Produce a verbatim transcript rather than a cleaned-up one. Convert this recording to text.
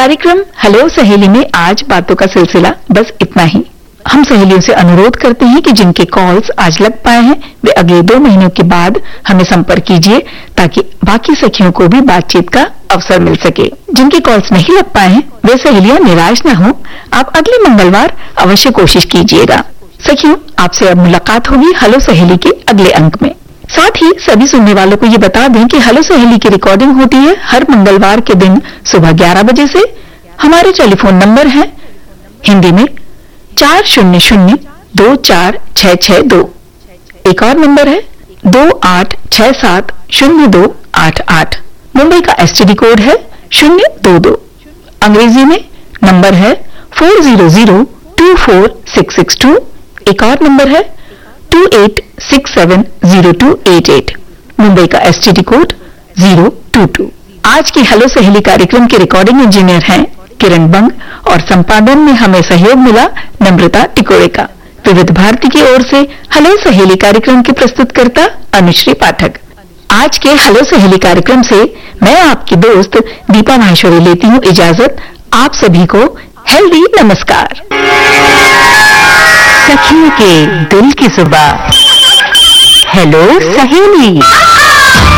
कार्यक्रम हेलो सहेली में आज बातों का सिलसिला बस इतना ही। हम सहेलियों से अनुरोध करते हैं कि जिनके कॉल्स आज लग पाए हैं वे अगले दो महीनों के बाद हमें संपर्क कीजिए ताकि बाकी सखियों को भी बातचीत का अवसर मिल सके। जिनके कॉल्स नहीं लग पाए हैं वे सहेलियां निराश न हो, आप अगले मंगलवार अवश्य कोशिश कीजिएगा। सखियों, आपसे अब मुलाकात होगी हेलो सहेली के अगले अंक में। साथ ही सभी सुनने वालों को ये बता दें कि हेलो सहेली की रिकॉर्डिंग होती है हर मंगलवार के दिन सुबह ग्यारह बजे से। हमारे टेलीफोन नंबर है हिंदी में चार शून्य शून्य दो चार छह छह दो, एक और नंबर है दो आठ छह सात शून्य दो आठ आठ। मुंबई का एसटीडी कोड है शून्य दो दो। अंग्रेजी में नंबर है four zero zero to four six six to, एक और नंबर है to eight six seven zero to eight eight. Mumbai का STD code zero to to. आज की हेलो सहेली कार्यक्रम के रिकॉर्डिंग इंजीनियर हैं किरण बंग और संपादन में हमें सहयोग मिला नम्रता टिकोरे का। विविध भारती की ओर से हेलो सहेली कार्यक्रम की प्रस्तुतकर्ता अनुश्री पाठक। आज के हेलो सहेली कार्यक्रम से मैं आपकी दोस्त दीपा माहेश्वरी लेती हूँ इजाजत। आप सभी को हेल्दी नमस्कार। सखियों के दिल की सुबह हेलो सहेली।